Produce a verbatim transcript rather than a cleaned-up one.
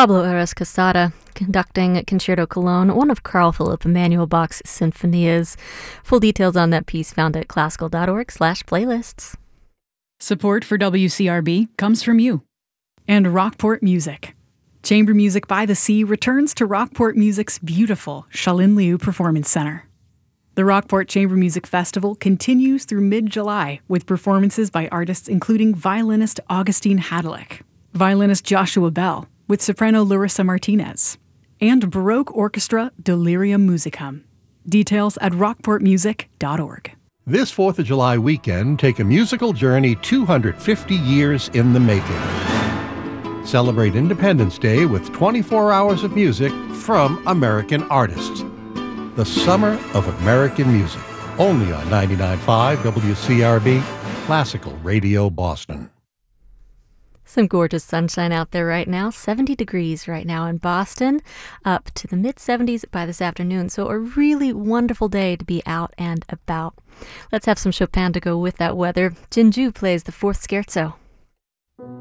Pablo Eras Casada conducting Concerto Cologne, one of Carl Philipp Emanuel Bach's sinfonias. Full details on that piece found at classical.org slash playlists. Support for W C R B comes from you and Rockport Music. Chamber Music by the Sea returns to Rockport Music's beautiful Shalin Liu Performance Center. The Rockport Chamber Music Festival continues through mid-July with performances by artists including violinist Augustine Hadlick, violinist Joshua Bell with soprano Larissa Martinez, and Baroque Orchestra Delirium Musicum. Details at rockport music dot org. This fourth of July weekend, take a musical journey two hundred fifty years in the making. Celebrate Independence Day with twenty-four hours of music from American artists. The Summer of American Music, only on ninety-nine point five W C R B, Classical Radio Boston. Some gorgeous sunshine out there right now. seventy degrees right now in Boston, up to the mid seventies by this afternoon. So a really wonderful day to be out and about. Let's have some Chopin to go with that weather. Jinju plays the Fourth Scherzo.